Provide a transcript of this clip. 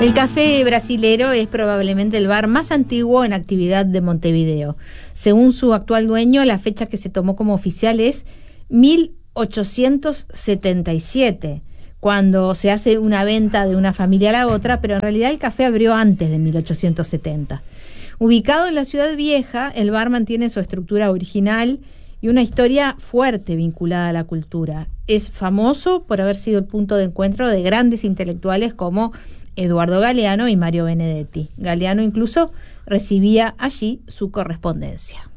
El Café Brasilero es probablemente el bar más antiguo en actividad de Montevideo. Según su actual dueño, la fecha que se tomó como oficial es 1877, cuando se hace una venta de una familia a la otra, pero en realidad el café abrió antes de 1870. Ubicado en la Ciudad Vieja, el bar mantiene su estructura original y una historia fuerte vinculada a la cultura. Es famoso por haber sido el punto de encuentro de grandes intelectuales como Eduardo Galeano y Mario Benedetti. Galeano incluso recibía allí su correspondencia.